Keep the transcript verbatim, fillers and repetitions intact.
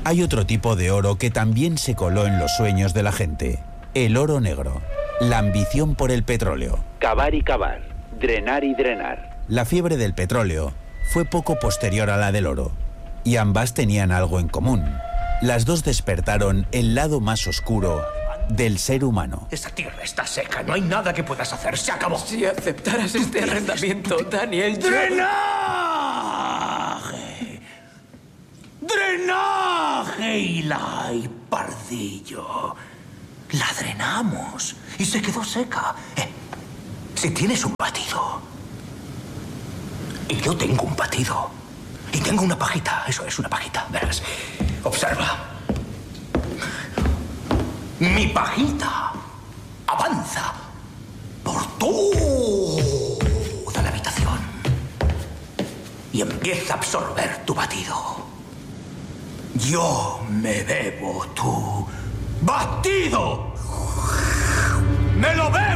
Hay otro tipo de oro que también se coló en los sueños de la gente. El oro negro. La ambición por el petróleo. Cavar y cavar. Drenar y drenar. La fiebre del petróleo fue poco posterior a la del oro. Y ambas tenían algo en común. Las dos despertaron el lado más oscuro del ser humano. Esa tierra está seca, no hay nada que puedas hacer, se acabó. Si aceptaras este arrendamiento, Daniel, yo... ¡Drenaje! ¡Drenaje, Eli, pardillo! La drenamos y se quedó seca. Eh, si tienes un batido... Y yo tengo un batido. Y tengo una pajita, eso es una pajita, verás. Observa. Mi pajita avanza por toda la habitación y empieza a absorber tu batido. Yo me bebo tu batido. ¿Me lo ves?